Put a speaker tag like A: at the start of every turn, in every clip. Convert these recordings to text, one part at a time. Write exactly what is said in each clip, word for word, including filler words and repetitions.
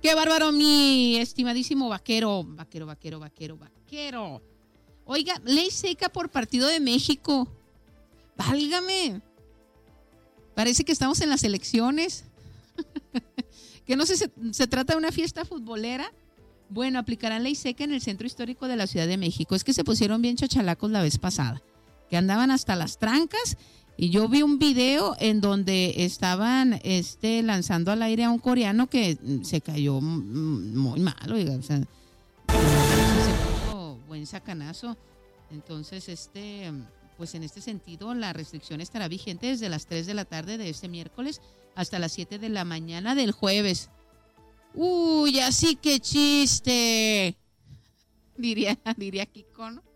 A: Qué bárbaro, mi estimadísimo vaquero, vaquero, vaquero, vaquero, vaquero. Oiga, ley seca por Partido de México. Válgame. Parece que estamos en las elecciones. Que no se, se, se trata de una fiesta futbolera. Bueno, aplicarán ley seca en el centro histórico de la Ciudad de México. Es que se pusieron bien chachalacos la vez pasada, que andaban hasta las trancas. Y yo vi un video en donde estaban este, lanzando al aire a un coreano que se cayó muy mal, oiga, o sea, se puso buen sacanazo. Entonces, este, pues en este sentido, la restricción estará vigente desde las tres de la tarde de este miércoles hasta las siete de la mañana del jueves. Uy, así que chiste, diría, diría Kiko, ¿no?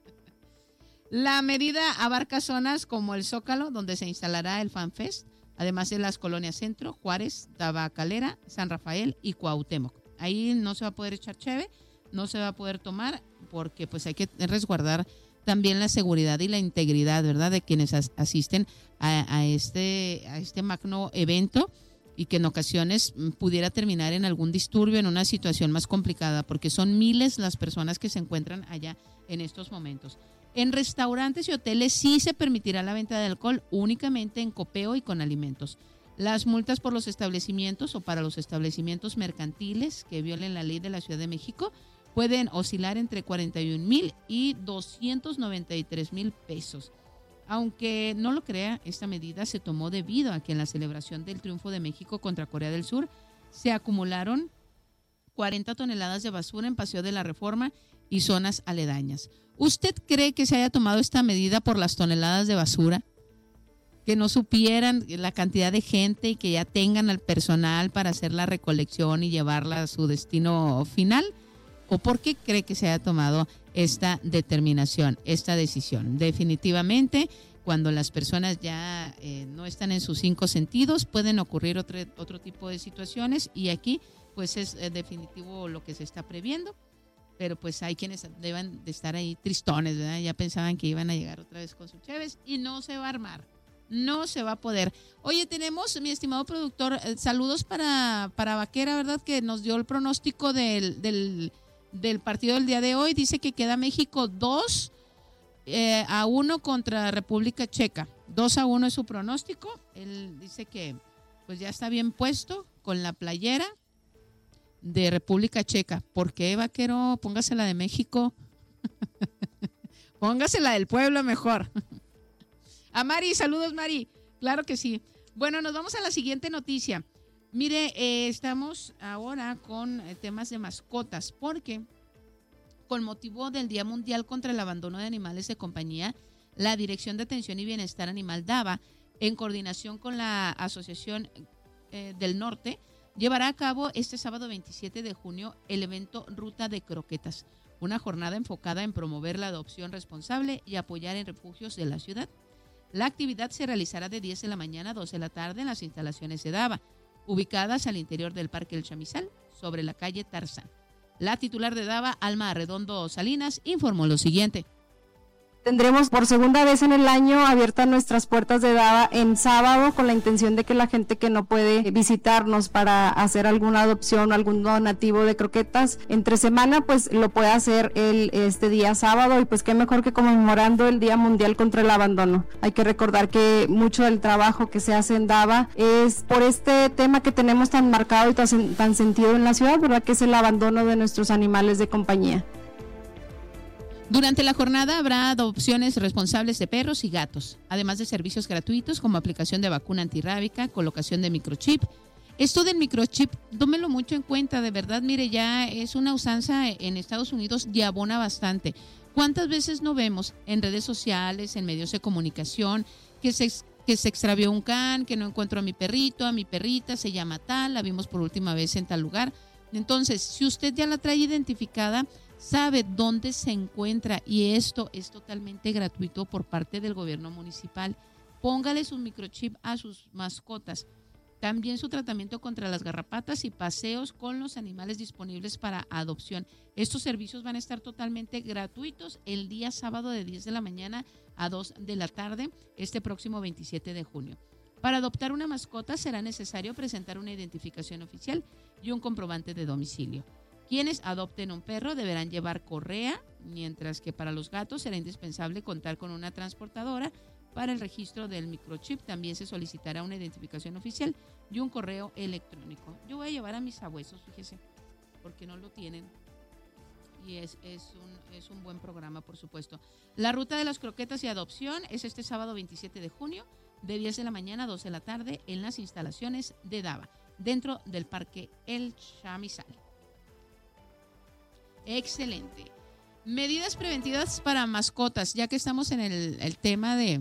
A: La medida abarca zonas como el Zócalo, donde se instalará el FanFest, además de las colonias Centro, Juárez, Tabacalera, San Rafael y Cuauhtémoc. Ahí no se va a poder echar cheve, no se va a poder tomar, porque pues hay que resguardar también la seguridad y la integridad, ¿verdad?, de quienes as- asisten a, a, este, a este magno evento, y que en ocasiones pudiera terminar en algún disturbio, en una situación más complicada, porque son miles las personas que se encuentran allá en estos momentos. En restaurantes y hoteles sí se permitirá la venta de alcohol únicamente en copeo y con alimentos. Las multas por los establecimientos o para los establecimientos mercantiles que violen la ley de la Ciudad de México pueden oscilar entre cuarenta y un mil y doscientos noventa y tres mil pesos. Aunque no lo crea, esta medida se tomó debido a que en la celebración del triunfo de México contra Corea del Sur se acumularon cuarenta toneladas de basura en Paseo de la Reforma y zonas aledañas. ¿Usted cree que se haya tomado esta medida por las toneladas de basura? ¿Que no supieran la cantidad de gente y que ya tengan al personal para hacer la recolección y llevarla a su destino final? ¿O por qué cree que se haya tomado esta determinación, esta decisión? Definitivamente, cuando las personas ya eh, no están en sus cinco sentidos, pueden ocurrir otro, otro tipo de situaciones, y aquí pues es eh, definitivo lo que se está previendo. Pero pues hay quienes deben de estar ahí tristones, ¿verdad? Ya pensaban que iban a llegar otra vez con sus cheves y no se va a armar, no se va a poder. Oye, tenemos, mi estimado productor, eh, saludos para, para Vaquera, ¿verdad? Que nos dio el pronóstico del, del, del partido del día de hoy. Dice que queda México dos eh, a uno contra República Checa. dos a uno es su pronóstico. Él dice que pues ya está bien puesto con la playera de República Checa. ¿Por qué, vaquero? Póngasela de México. Póngasela del pueblo mejor. A Mari, saludos Mari. Claro que sí. Bueno, nos vamos a la siguiente noticia. Mire, eh, estamos ahora con eh, temas de mascotas, porque con motivo del Día Mundial contra el Abandono de Animales de Compañía, la Dirección de Atención y Bienestar Animal DAVA, en coordinación con la Asociación eh, del Norte, llevará a cabo este sábado veintisiete de junio el evento Ruta de Croquetas, una jornada enfocada en promover la adopción responsable y apoyar en refugios de la ciudad. La actividad se realizará de diez de la mañana a doce de la tarde en las instalaciones de DAVA, ubicadas al interior del Parque El Chamizal, sobre la calle Tarzán. La titular de DAVA, Alma Arredondo Salinas, informó lo siguiente.
B: Tendremos por segunda vez en el año abiertas nuestras puertas de DAVA en sábado, con la intención de que la gente que no puede visitarnos para hacer alguna adopción o algún donativo de croquetas entre semana, pues lo puede hacer el, este día sábado, y pues qué mejor que conmemorando el Día Mundial contra el Abandono. Hay que recordar que mucho del trabajo que se hace en DAVA es por este tema que tenemos tan marcado y tan, tan sentido en la ciudad, ¿verdad?, que es el abandono de nuestros animales de compañía.
A: Durante la jornada habrá adopciones responsables de perros y gatos, además de servicios gratuitos como aplicación de vacuna antirrábica, colocación de microchip. Esto del microchip, tómelo mucho en cuenta, de verdad, mire, ya es una usanza en Estados Unidos y abona bastante. ¿Cuántas veces no vemos en redes sociales, en medios de comunicación, que se, que se extravió un can, que no encuentro a mi perrito, a mi perrita, se llama tal, la vimos por última vez en tal lugar? Entonces, si usted ya la trae identificada, sabe dónde se encuentra, y esto es totalmente gratuito por parte del gobierno municipal. Póngale su microchip a sus mascotas. También su tratamiento contra las garrapatas y paseos con los animales disponibles para adopción. Estos servicios van a estar totalmente gratuitos el día sábado de diez de la mañana a dos de la tarde, este próximo veintisiete de junio. Para adoptar una mascota será necesario presentar una identificación oficial y un comprobante de domicilio. Quienes adopten un perro deberán llevar correa, mientras que para los gatos será indispensable contar con una transportadora. Para el registro del microchip también se solicitará una identificación oficial y un correo electrónico. Yo voy a llevar a mis abuesos, fíjese, porque no lo tienen. Y es, es, un, es un buen programa, por supuesto. La ruta de las croquetas y adopción es este sábado veintisiete de junio, de diez de la mañana a doce de la tarde, en las instalaciones de Dava, dentro del Parque El Chamizal. Excelente. Medidas preventivas para mascotas, ya que estamos en el, el tema de,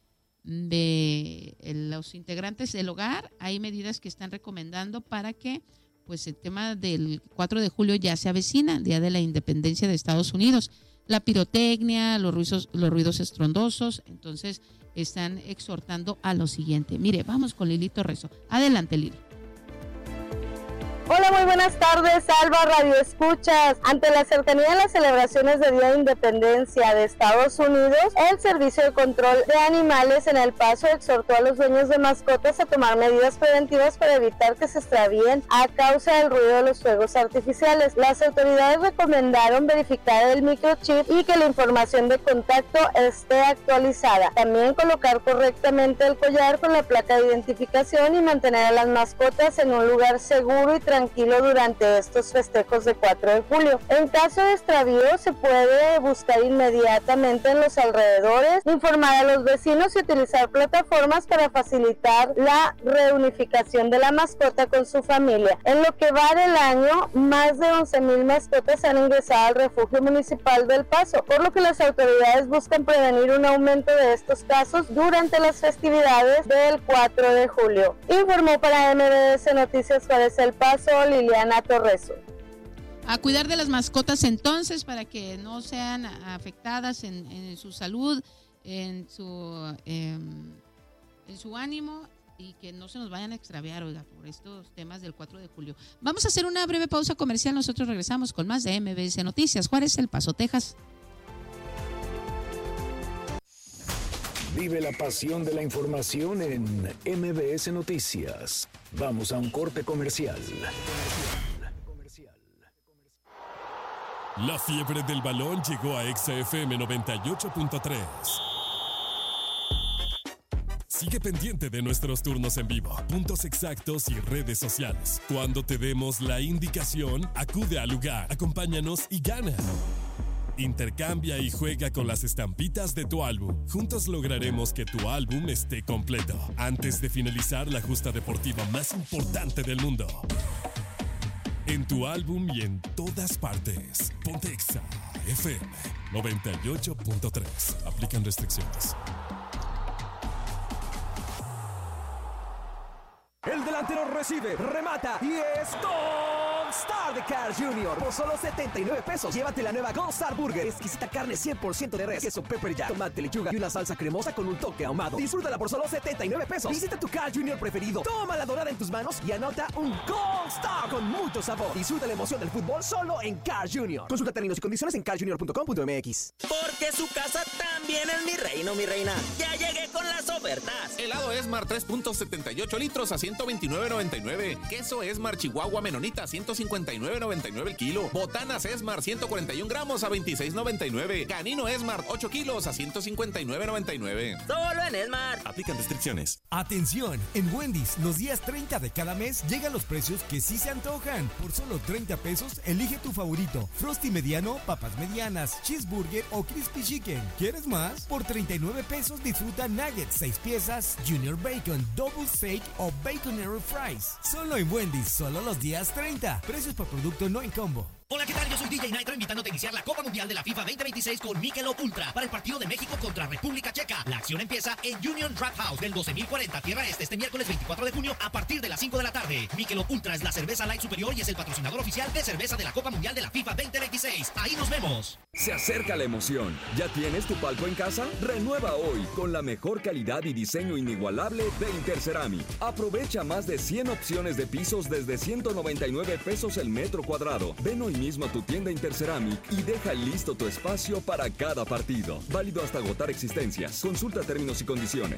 A: de los integrantes del hogar, hay medidas que están recomendando para que pues el tema del cuatro de julio ya se avecina, Día de la Independencia de Estados Unidos. La pirotecnia, los ruidos, los ruidos estrondosos, entonces están exhortando a lo siguiente. Mire, vamos con Lili Torreso. Adelante, Lili.
C: Hola, muy buenas tardes, Alba Radio Escuchas. Ante la cercanía de las celebraciones de Día de Independencia de Estados Unidos, el Servicio de Control de Animales en El Paso exhortó a los dueños de mascotas a tomar medidas preventivas para evitar que se extravíen a causa del ruido de los fuegos artificiales. Las autoridades recomendaron verificar el microchip y que la información de contacto esté actualizada. También colocar correctamente el collar con la placa de identificación y mantener a las mascotas en un lugar seguro y tranquilo tranquilo durante estos festejos de cuatro de julio. En caso de extravío se puede buscar inmediatamente en los alrededores, informar a los vecinos y utilizar plataformas para facilitar la reunificación de la mascota con su familia. En lo que va del año, más de once mil mascotas han ingresado al refugio municipal del Paso, por lo que las autoridades buscan prevenir un aumento de estos casos durante las festividades del cuatro de julio. Informó para M B S Noticias Juárez El Paso, Liliana Torreso.
A: A cuidar de las mascotas entonces para que no sean afectadas en, en su salud, en su, eh, en su ánimo y que no se nos vayan a extraviar, oiga, por estos temas del cuatro de julio. Vamos a hacer una breve pausa comercial, nosotros regresamos con más de M B S Noticias Juárez El Paso, Texas.
D: Vive la pasión de la información en M B S Noticias. Vamos a un corte comercial.
E: La fiebre del balón llegó a Exa F M noventa y ocho punto tres. Sigue pendiente de nuestros turnos en vivo, puntos exactos y redes sociales. Cuando te demos la indicación, acude al lugar, acompáñanos y gana. Intercambia y juega con las estampitas de tu álbum. Juntos lograremos que tu álbum esté completo antes de finalizar la justa deportiva más importante del mundo. En tu álbum y en todas partes. Ponte Exa F M noventa y ocho punto tres. Aplican restricciones.
F: El delantero recibe, remata y es Gold Star de Carl junior Por solo setenta y nueve pesos, llévate la nueva Gold Star Burger. Exquisita carne cien por ciento de res, queso pepper jack, tomate, lechuga y una salsa cremosa con un toque ahumado. Disfrútala por solo setenta y nueve pesos. Visita tu Carl junior preferido, toma la dorada en tus manos y anota un Gold Star con mucho sabor. Disfruta la emoción del fútbol solo en Carl junior Consulta términos y condiciones en carl junior punto com punto m x.
G: Porque su casa también es mi reino, mi reina. Ya llegué con las ofertas.
H: Helado Esmar tres punto setenta y ocho litros a ciento veintinueve noventa y nueve. Queso Esmar Chihuahua Menonita ciento cincuenta y nueve noventa y nueve el kilo. Botanas Esmar ciento cuarenta y un gramos a veintiséis noventa y nueve. Canino Esmar ocho kilos a ciento cincuenta y nueve noventa y nueve.
G: Solo en Esmar.
H: Aplican restricciones.
I: Atención, en Wendy's los días treinta de cada mes llegan los precios que sí se antojan. Por solo treinta pesos elige tu favorito. Frosty mediano, papas medianas, cheeseburger o crispy chicken. ¿Quieres más? Por treinta y nueve pesos disfruta nuggets seis piezas, junior bacon, double steak o baconero fries. Solo en Wendy's, solo los días treinta. Precios por producto no en combo.
J: Hola, ¿qué tal? Yo soy D J Nitro, invitándote a iniciar la Copa Mundial de la FIFA veinte veintiséis con Michelob Ultra para el partido de México contra República Checa. La acción empieza en Union Draft House del doce mil cuarenta Tierra Este este miércoles veinticuatro de junio a partir de las cinco de la tarde. Michelob Ultra es la cerveza light superior y es el patrocinador oficial de cerveza de la Copa Mundial de la FIFA veinte veintiséis. Ahí nos vemos.
K: Se acerca la emoción. ¿Ya tienes tu palco en casa? Renueva hoy con la mejor calidad y diseño inigualable de Interceramic. Aprovecha más de cien opciones de pisos desde ciento noventa y nueve pesos el metro cuadrado. Ven hoy mismo a tu tienda Interceramic y deja listo tu espacio para cada partido. Válido hasta agotar existencias. Consulta términos y condiciones.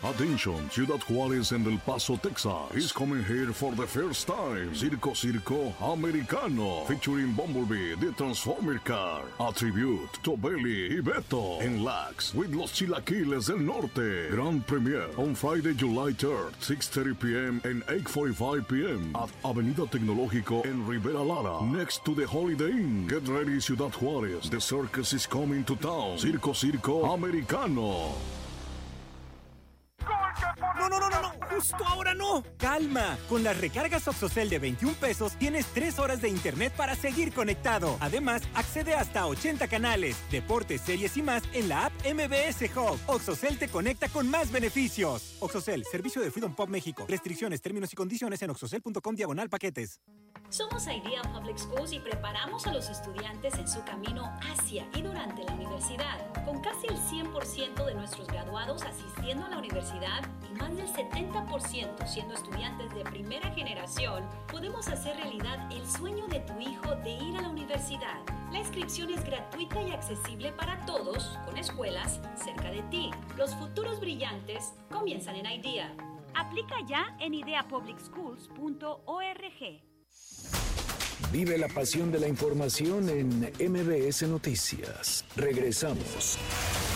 L: Attention, Ciudad Juárez and El Paso, Texas is coming here for the first time. Circo Circo Americano, featuring Bumblebee, the Transformer car. A tribute to Belly y Beto and Lax with Los Chilaquiles del Norte. Grand premiere on Friday, July third, six thirty p.m. and eight forty-five p.m. at Avenida Tecnológico in Rivera Lara, next to the Holiday Inn. Get ready, Ciudad Juárez. The circus is coming to town. Circo Circo Americano.
M: No, no, no, no, no, justo ahora no. Calma, con las recargas OXXOCEL de veintiún pesos tienes tres horas de internet para seguir conectado. Además, accede hasta ochenta canales, deportes, series y más en la app M B S Hub. OXXOCEL te conecta con más beneficios. OXXOCEL, servicio de Freedom Pop México. Restricciones, términos y condiciones en oxxocel punto com diagonal paquetes.
N: Somos IDEA Public Schools y preparamos a los estudiantes en su camino hacia y durante la universidad. Con casi el cien por ciento de nuestros graduados asistiendo a la universidad y más del setenta por ciento siendo estudiantes de primera generación, podemos hacer realidad el sueño de tu hijo de ir a la universidad. La inscripción es gratuita y accesible para todos, con escuelas cerca de ti. Los futuros brillantes comienzan en IDEA.
O: Aplica ya en idea public schools punto org.
D: Vive la pasión de la información en M B S Noticias. Regresamos.